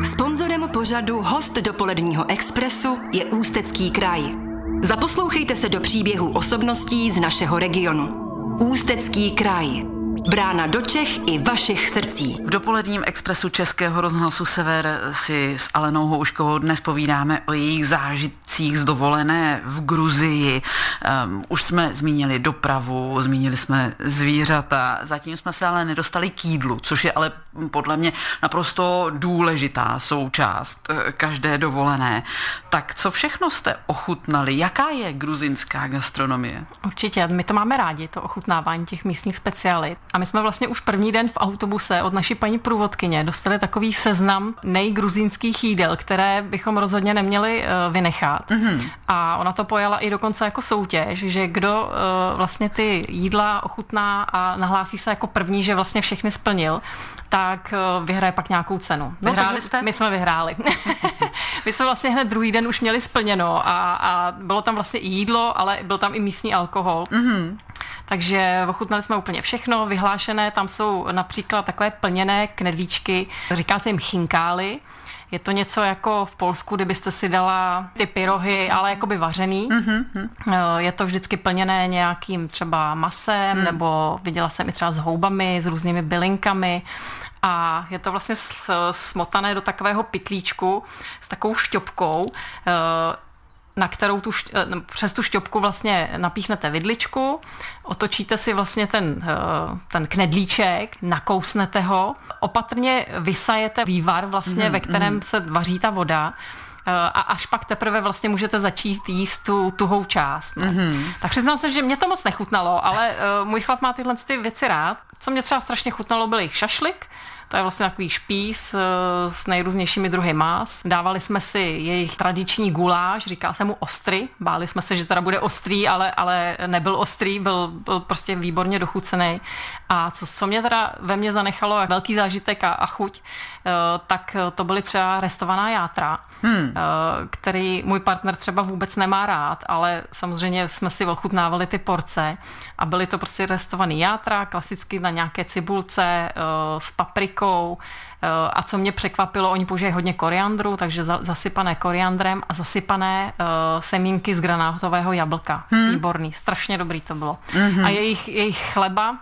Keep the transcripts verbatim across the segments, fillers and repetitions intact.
Sponzorem pořadu Host dopoledního expresu je Ústecký kraj. Zaposlouchejte se do příběhů osobností z našeho regionu. Ústecký kraj. Brána do Čech i vašich srdcí. V dopoledním expresu Českého rozhlasu Sever si s Alenou Houškovou dnes povídáme o jejich zážitcích z dovolené v Gruzii. Um, už jsme zmínili dopravu, zmínili jsme zvířata, zatím jsme se ale nedostali k jídlu, což je ale podle mě naprosto důležitá součást každé dovolené. Tak co všechno jste ochutnali? Jaká je gruzinská gastronomie? Určitě, my to máme rádi, to ochutnávání těch místních specialit. A my jsme vlastně už první den v autobuse od naší paní průvodkyně dostali takový seznam nejgruzínských jídel, které bychom rozhodně neměli uh, vynechat. Mm-hmm. A ona to pojala i dokonce jako soutěž, že kdo uh, vlastně ty jídla ochutná a nahlásí se jako první, že vlastně všechny splnil, tak uh, vyhraje pak nějakou cenu. Vyhráli no, jste? My jsme vyhráli. My jsme vlastně hned druhý den už měli splněno a, a bylo tam vlastně i jídlo, ale byl tam i místní alkohol. Mm-hmm. Takže ochutnali jsme úplně všechno, vyhlášené, tam jsou například takové plněné knedlíčky, říká se jim chinkály. Je to něco jako v Polsku, kdybyste si dala ty pyrohy, ale jakoby vařený. Mm-hmm. Je to vždycky plněné nějakým třeba masem, mm. nebo viděla jsem i třeba s houbami, s různými bylinkami. A je to vlastně smotané do takového pytlíčku s takovou šťopkou, na kterou tu, přes tu šťopku vlastně napíchnete vidličku, otočíte si vlastně ten, ten knedlíček, nakousnete ho, opatrně vysajete vývar vlastně, mm, ve kterém mm. se vaří ta voda a až pak teprve vlastně můžete začít jíst tu tuhou část. No. Mm-hmm. Tak přiznám se, že mě to moc nechutnalo, ale uh, můj chlap má tyhle ty věci rád. Co mě třeba strašně chutnalo, byl jejich šašlik. To je vlastně takový špíz s nejrůznějšími druhy más. Dávali jsme si jejich tradiční guláš, říká se mu ostry. Báli jsme se, že teda bude ostrý, ale, ale nebyl ostrý, byl, byl prostě výborně dochucený. A co, co mě teda ve mně zanechalo velký zážitek a, a chuť, tak to byly třeba restovaná játra, hmm. který můj partner třeba vůbec nemá rád, ale samozřejmě jsme si ochutnávali ty porce a byly to prostě restovaný játra, klasicky na nějaké cibulce s paprikou. A co mě překvapilo, oni používají hodně koriandru, takže zasypané koriandrem a zasypané uh, semínky z granátového jablka. Hmm. Výborný, strašně dobrý to bylo. Mm-hmm. A jejich, jejich chleba,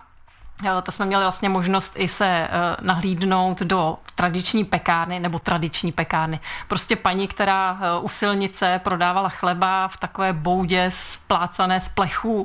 to jsme měli vlastně možnost i se uh, nahlídnout do tradiční pekárny, nebo tradiční pekárny. Prostě paní, která uh, u silnice prodávala chleba v takové boudě splácané z plechů. Uh,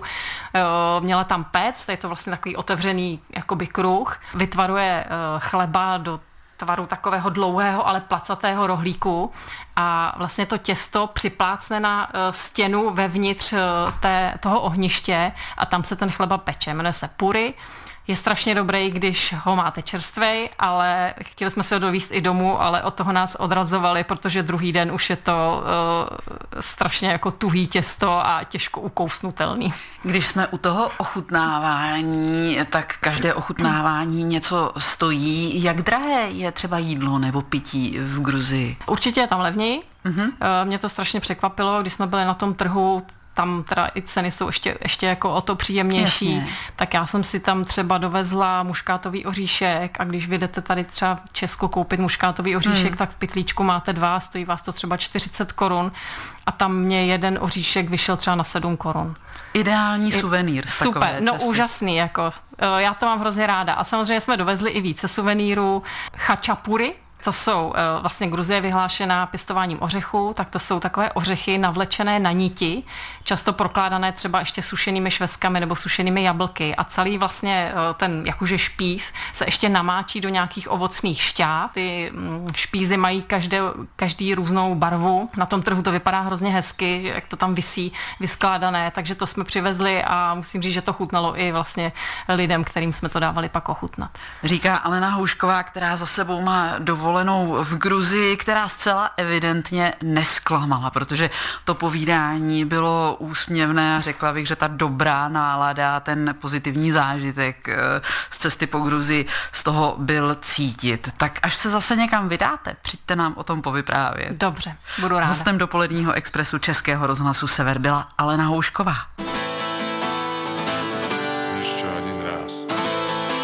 měla tam pec, je to vlastně takový otevřený jakoby kruh. Vytvaruje uh, chleba do tvaru takového dlouhého, ale placatého rohlíku a vlastně to těsto připlácne na stěnu vevnitř té, toho ohniště a tam se ten chleba peče. Jmenuje se puri. Je strašně dobrý, když ho máte čerstvej, ale chtěli jsme se ho dovízt i domů, ale od toho nás odrazovali, protože druhý den už je to uh, strašně jako tuhý těsto a těžko ukousnutelný. Když jsme u toho ochutnávání, tak každé ochutnávání něco stojí. Jak drahé je třeba jídlo nebo pití v Gruzii? Určitě je tam levněji. Mm-hmm. Mě to strašně překvapilo, když jsme byli na tom trhu, tam teda i ceny jsou ještě, ještě jako o to příjemnější. Jasně. Tak já jsem si tam třeba dovezla muškátový oříšek a když vyjdete tady třeba v Česku koupit muškátový oříšek, hmm. tak v pytlíčku máte dva, stojí vás to třeba čtyřicet korun a tam mě jeden oříšek vyšel třeba na sedm korun. Ideální suvenýr. Super, no cesty. Úžasný, jako já to mám hrozně ráda. A samozřejmě jsme dovezli i více suvenýrů. Chačapury, to jsou vlastně Gruzie vyhlášená pěstováním ořechů, tak to jsou takové ořechy navlečené na niti, často prokládané třeba ještě sušenými švestkami nebo sušenými jablky a celý vlastně ten jakože špíz se ještě namáčí do nějakých ovocných šťáv. Ty špízy mají každé, každý různou barvu. Na tom trhu to vypadá hrozně hezky, jak to tam visí vyskládané, takže to jsme přivezli a musím říct, že to chutnalo i vlastně lidem, kterým jsme to dávali pak ochutnat. Říká Alena Houšková, která za sebou má dovolenou v Gruzii, která zcela evidentně nesklamala, protože to povídání bylo úsměvné a řekla bych, že ta dobrá nálada, ten pozitivní zážitek z cesty po Gruzii z toho byl cítit. Tak až se zase někam vydáte, přijďte nám o tom povyprávět. Dobře, budu ráda. Hostem dopoledního expresu Českého rozhlasu Sever byla Alena Houšková.